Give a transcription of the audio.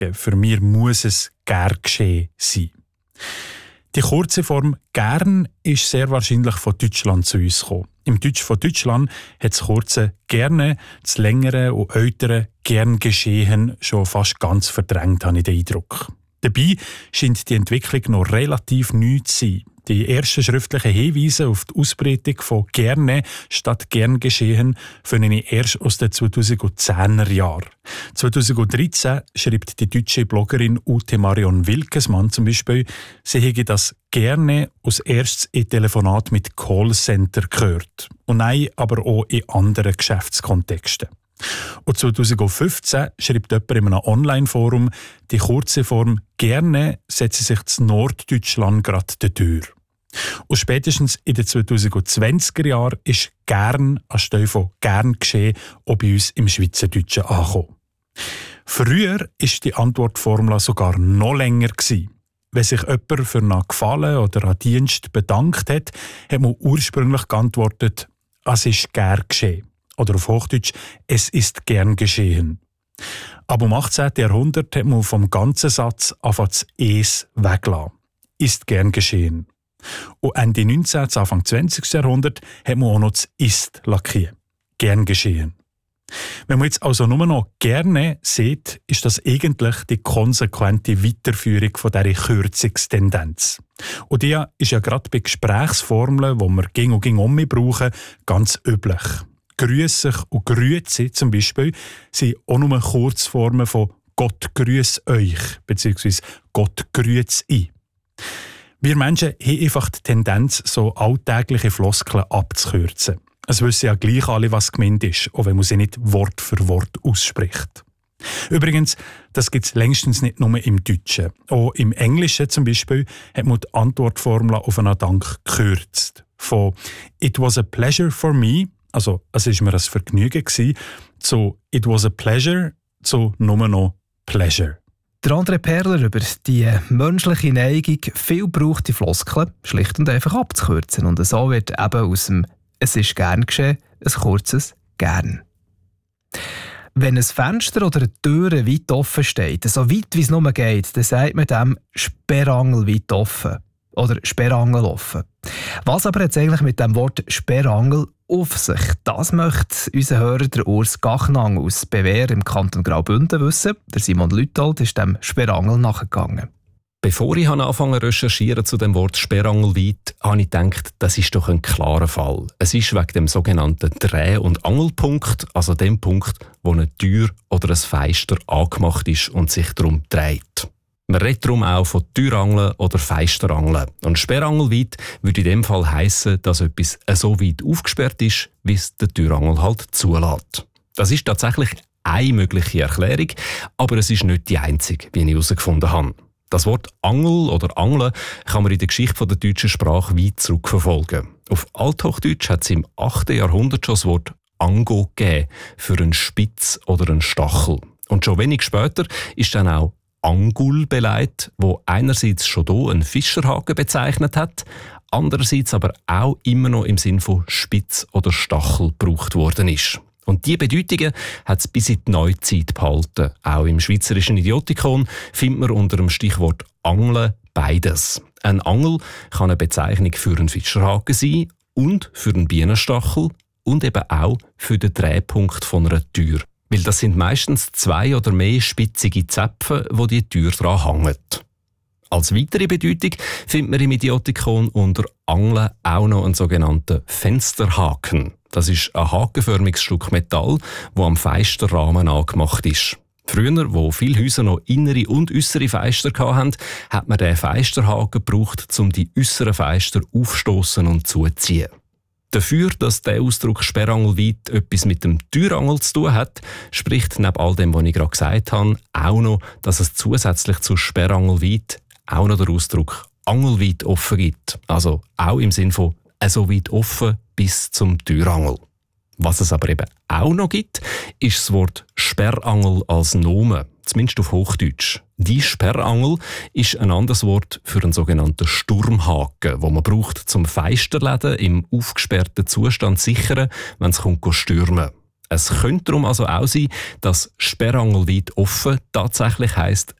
Für mich muss es gern geschehen sein. Die kurze Form «gern» ist sehr wahrscheinlich von Deutschland zu uns gekommen. Im Deutsch von Deutschland hat das kurze «gerne», das längere und ältere «gern geschehen» schon fast ganz verdrängt, habe ich den Eindruck. Dabei scheint die Entwicklung noch relativ neu zu sein. Die ersten schriftlichen Hinweise auf die Ausbreitung von «gerne» statt «gern geschehen» finde ich erst aus den 2010er Jahren. 2013 schreibt die deutsche Bloggerin Ute Marion Wilkesmann zum Beispiel, sie hätte das «gerne» als erstes in Telefonat mit Callcenter gehört. Und nein, aber auch in anderen Geschäftskontexten. Und 2015 schreibt jemand in einem Online-Forum, die kurze Form «gerne» setze sich in Norddeutschland gerade die Tür. Und spätestens in den 2020er Jahren ist «gern» anstelle von «gern geschehen» auch bei uns im Schweizerdeutschen angekommen. Früher war die Antwortformel sogar noch länger gewesen. Wenn sich jemand für einen Gefallen oder einen Dienst bedankt hat, hat man ursprünglich geantwortet, «Es ist gern geschehen». Oder auf Hochdeutsch, «Es ist gern geschehen». Aber im 18. Jahrhundert hat man vom ganzen Satz einfach das «es» weggelassen. «Ist gern geschehen». Und Ende 19. Anfang 20. Jahrhundert hat man auch noch das «ist» lackiert. «Gern geschehen». Wenn man jetzt also nur noch «gerne» sieht, ist das eigentlich die konsequente Weiterführung von dieser Kürzungstendenz. Und die ist ja gerade bei Gesprächsformeln, die wir ging und um brauchen, ganz üblich. «Grüß sich» und «Grüezi» zum Beispiel sind auch nur Kurzformen von «Gott grüß euch» bzw. «Gott grüß ich». Wir Menschen haben einfach die Tendenz, so alltägliche Floskeln abzukürzen. Es wissen ja gleich alle, was gemeint ist, auch wenn man sie nicht Wort für Wort ausspricht. Übrigens, das gibt es längstens nicht nur im Deutschen. Auch im Englischen zum Beispiel hat man die Antwortformel auf einen Dank gekürzt. Von «It was a pleasure for me», also es war mir ein Vergnügen, zu «It was a pleasure» zu nur noch «Pleasure». Der André Perler über die menschliche Neigung, viel gebrauchte Floskeln schlicht und einfach abzukürzen. Und so wird eben aus dem «Es ist gern geschehen» ein kurzes «gern». Wenn ein Fenster oder eine Tür weit offen steht, so weit wie es nur geht, dann sagt man dem «Sperrangel weit offen» oder «Sperrangel offen». Was aber jetzt eigentlich mit dem Wort «Sperrangel» auf sich? Das möchte unser Hörer, der Urs Gachnang aus Bewehr im Kanton Graubünden wissen. Der Simon Lütold ist dem Sperrangel nachgegangen. Bevor ich angefangen zu recherchieren zu dem Wort Sperrangelweit, habe ich gedacht, das ist doch ein klarer Fall. Es ist wegen dem sogenannten Dreh- und Angelpunkt, also dem Punkt, wo eine Tür oder ein Fenster angemacht ist und sich darum dreht. Man redet darum auch von Türangeln oder Fensterangeln. Und Sperrangelweit würde in dem Fall heissen, dass etwas so weit aufgesperrt ist, wie es der Türangel halt zulässt. Das ist tatsächlich eine mögliche Erklärung, aber es ist nicht die einzige, wie ich herausgefunden habe. Das Wort Angel oder Angeln kann man in der Geschichte der deutschen Sprache weit zurückverfolgen. Auf Althochdeutsch hat es im 8. Jahrhundert schon das Wort Ango gegeben für einen Spitz oder einen Stachel. Und schon wenig später ist dann auch Angul beleidigt, wo einerseits schon hier einen Fischerhaken bezeichnet hat, andererseits aber auch immer noch im Sinn von Spitz oder Stachel gebraucht worden ist. Und diese Bedeutungen hat es bis in die Neuzeit behalten. Auch im schweizerischen Idiotikon findet man unter dem Stichwort Angeln beides. Ein Angel kann eine Bezeichnung für einen Fischerhaken sein und für einen Bienenstachel und eben auch für den Drehpunkt von einer Tür. Weil das sind meistens 2 oder mehr spitzige Zäpfe, wo die Tür dran hängen. Als weitere Bedeutung findet man im Idiotikon unter Angeln auch noch einen sogenannten Fensterhaken. Das ist ein hakenförmiges Stück Metall, das am Fensterrahmen angemacht ist. Früher, wo viele Häuser noch innere und äußere Fenster hatten, hat man den Fensterhaken gebraucht, um die äußeren Fenster aufstoßen und zuziehen. Dafür, dass der Ausdruck Sperrangelweit etwas mit dem Türangel zu tun hat, spricht neben all dem, was ich gerade gesagt habe, auch noch, dass es zusätzlich zu Sperrangelweit auch noch den Ausdruck Angelweit offen gibt. Also auch im Sinn von so weit offen bis zum Türangel. Was es aber eben auch noch gibt, ist das Wort Sperrangel als Nomen, zumindest auf Hochdeutsch. Die Sperrangel ist ein anderes Wort für einen sogenannten Sturmhaken, den man braucht, zum Fensterläden im aufgesperrten Zustand zu sichern, wenn es stürmen. Es könnte darum also auch sein, dass Sperrangelweit offen tatsächlich heisst,